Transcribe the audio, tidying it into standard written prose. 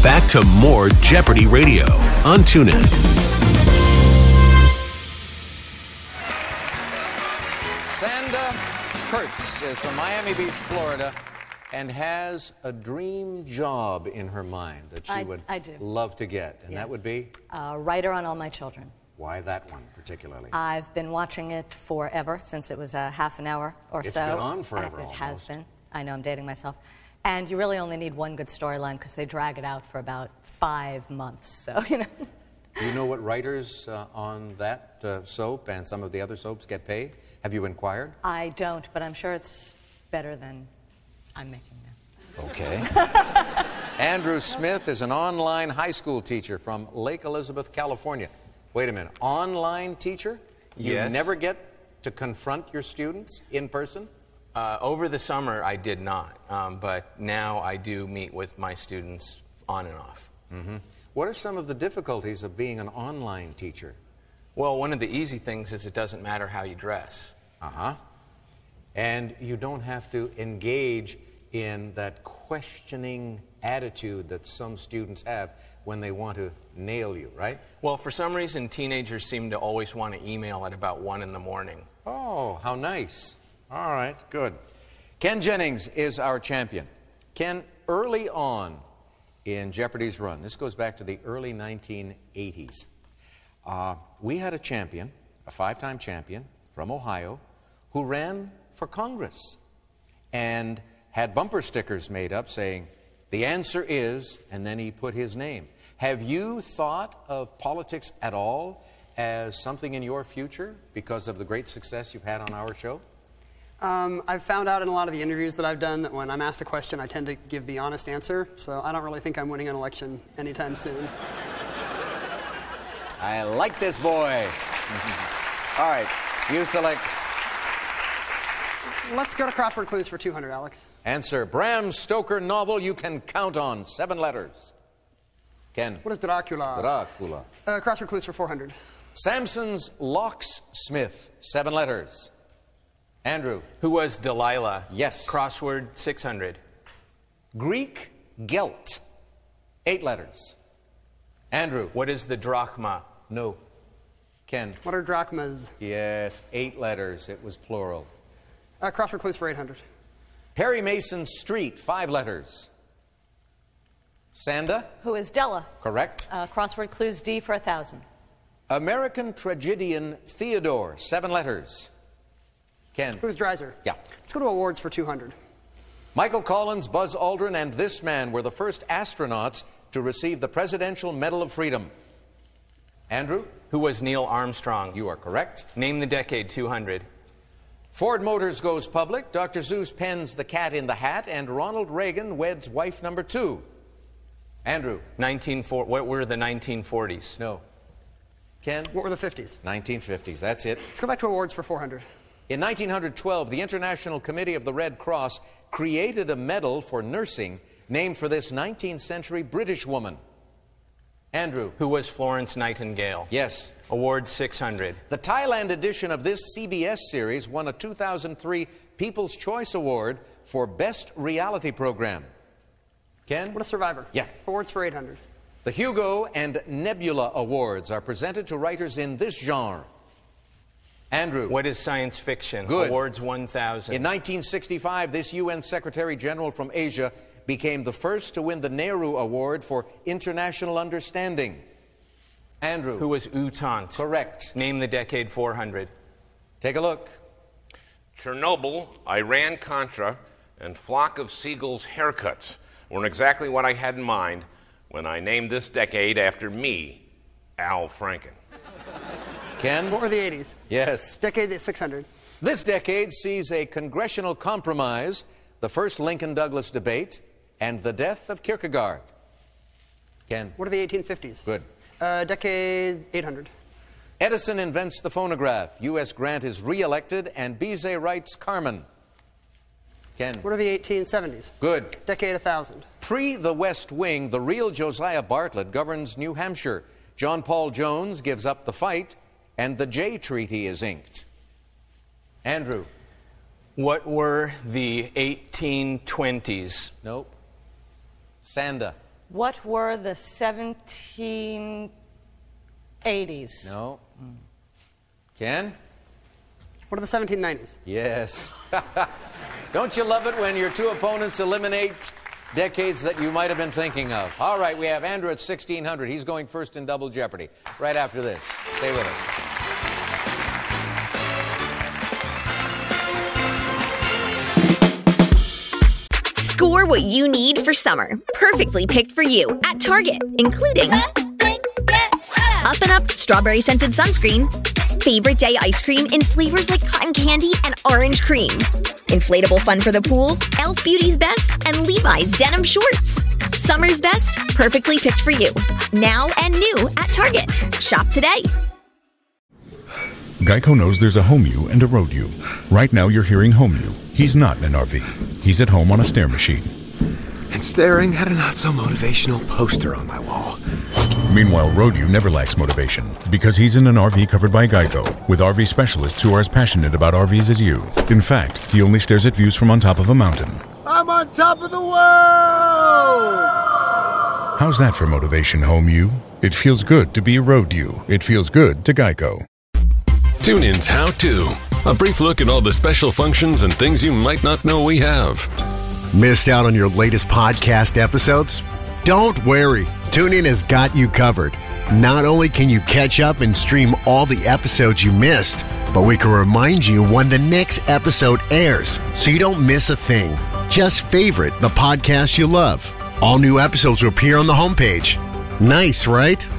Back to more Jeopardy Radio on TuneIn. Sanda Kurtz is from Miami Beach, Florida, and has a dream job in her mind that she would love to get. And that would be? Writer on All My Children. Why that one particularly? I've been watching it forever, since it was a half an hour or so. It's been on forever It almost. has been. I know, I'm dating myself. And you really only need one good storyline because they drag it out for about 5 months. So, you know. Do you know what writers on that soap and some of the other soaps get paid? Have you inquired? I don't, but I'm sure it's better than I'm making now. Okay. Andrew Smith is an online high school teacher from Lake Elizabeth, California. Wait a minute. Online teacher? You never get to confront your students in person? Over the summer, I did not, but now I do meet with my students on and off. Mm-hmm. What are some of the difficulties of being an online teacher? Well, one of the easy things is it doesn't matter how you dress. Uh-huh. And you don't have to engage in that questioning attitude that some students have when they want to nail you, right? Well, for some reason, teenagers seem to always want to email at about 1 in the morning. Oh, how nice. All right, good. Ken Jennings is our champion. Ken, early on in Jeopardy's run, this goes back to the early 1980s, we had a champion, a 5-time champion from Ohio, who ran for Congress and had bumper stickers made up saying, "The answer is," and then he put his name. Have you thought of politics at all as something in your future because of the great success you've had on our show? I've found out in a lot of the interviews that I've done that when I'm asked a question, I tend to give the honest answer, so I don't really think I'm winning an election anytime soon. I like this boy. All right, you select. Let's go to crossword clues for 200, Alex. Answer. Bram Stoker novel you can count on. 7 letters. Ken. What is Dracula? Dracula. Crossword clues for 400. Samson's locksmith. 7 letters. Andrew. Who was Delilah? Yes. Crossword 600. Greek gelt. 8 letters. Andrew. What is the drachma? No. Ken. What are drachmas? Yes, 8 letters. It was plural. Crossword clues for 800. Perry Mason Street. 5 letters. Sanda. Who is Della? Correct. Crossword clues D for 1,000. American tragedian Theodore. 7 letters. Ken. Who's Dreiser? Yeah. Let's go to awards for 200. Michael Collins, Buzz Aldrin, and this man were the first astronauts to receive the Presidential Medal of Freedom. Andrew? Who was Neil Armstrong? You are correct. Name the decade. 200. Ford Motors goes public, Dr. Seuss pens The Cat in the Hat, and Ronald Reagan weds wife number 2. Andrew? What were the 1940s? No. Ken? What were the 50s? 1950s, that's it. Let's go back to awards for 400. In 1912, the International Committee of the Red Cross created a medal for nursing named for this 19th century British woman. Andrew. Who was Florence Nightingale? Yes. Award 600. The Thailand edition of this CBS series won a 2003 People's Choice Award for Best Reality Program. Ken? What a Survivor? Yeah. Awards for 800. The Hugo and Nebula Awards are presented to writers in this genre. Andrew. What is science fiction? Good. Awards 1,000. In 1965, this UN Secretary General from Asia became the first to win the Nehru Award for International Understanding. Andrew. Who was U Thant? Correct. Name the decade. 400. Take a look. Chernobyl, Iran-Contra, and Flock of Seagulls haircuts weren't exactly what I had in mind when I named this decade after me, Al Franken. Ken? What were the 80s? Yes. Decade 600. This decade sees a congressional compromise, the first Lincoln-Douglas debate, and the death of Kierkegaard. Ken? What are the 1850s? Good. Decade 800. Edison invents the phonograph. U.S. Grant is re-elected, and Bizet writes Carmen. Ken? What are the 1870s? Good. Decade 1000. Pre the West Wing, the real Josiah Bartlett governs New Hampshire. John Paul Jones gives up the fight, and the Jay Treaty is inked. Andrew? What were the 1820s? Nope. Sanda? What were the 1780s? No. Ken? What are the 1790s? Yes. Don't you love it when your two opponents eliminate decades that you might have been thinking of? All right, we have Andrew at 1600. He's going first in Double Jeopardy. Right after this. Stay with us. Score what you need for summer. Perfectly picked for you at Target, including Up and Up Strawberry Scented Sunscreen, Favorite Day Ice Cream in flavors like cotton candy and orange cream, Inflatable Fun for the Pool, Elf Beauty's Best, and Levi's Denim Shorts. Summer's best, perfectly picked for you. Now and new at Target. Shop today. Geico knows there's a home you and a road you. Right now you're hearing home you. He's not in an RV. He's at home on a stair machine. And staring at a not-so-motivational poster on my wall. Meanwhile, road you never lacks motivation because he's in an RV covered by Geico with RV specialists who are as passionate about RVs as you. In fact, he only stares at views from on top of a mountain. I'm on top of the world! How's that for motivation, home you? It feels good to be a road you. It feels good to Geico. TuneIn's How To. A brief look at all the special functions and things you might not know we have. Missed out on your latest podcast episodes? Don't worry. TuneIn has got you covered. Not only can you catch up and stream all the episodes you missed, but we can remind you when the next episode airs so you don't miss a thing. Just favorite the podcast you love. All new episodes will appear on the homepage. Nice, right?